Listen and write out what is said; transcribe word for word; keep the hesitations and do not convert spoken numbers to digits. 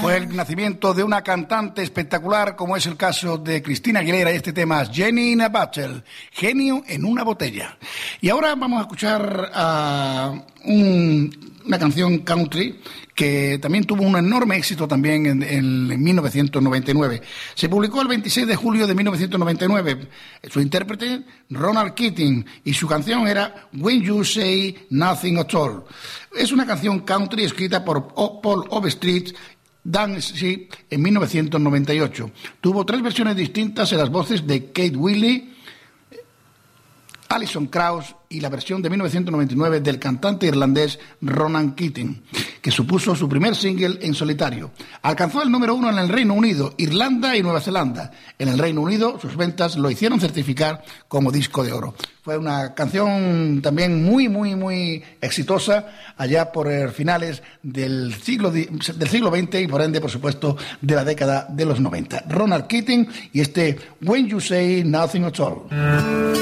Fue el nacimiento de una cantante espectacular, como es el caso de Cristina Aguilera, y este tema es Jenny in a Bottle, genio en una botella. Y ahora vamos a escuchar a un, una canción country que también tuvo un enorme éxito también en, en, en mil novecientos noventa y nueve. Se publicó el veintiséis de julio de mil novecientos noventa y nueve. Su intérprete, Ronan Keating, y su canción era When You Say Nothing at All. Es una canción country escrita por Paul Overstreet, Dan Sheep, en mil novecientos noventa y ocho. Tuvo tres versiones distintas en las voces de Kate Wiley, Alison Krauss y la versión de mil novecientos noventa y nueve del cantante irlandés Ronan Keating, que supuso su primer single en solitario. Alcanzó el número uno en el Reino Unido, Irlanda y Nueva Zelanda. En el Reino Unido sus ventas lo hicieron certificar como disco de oro. Fue una canción también muy, muy, muy exitosa allá por finales del siglo, del siglo veinte y por ende, por supuesto, de la década de los noventa. Ronan Keating y este When You Say Nothing at All.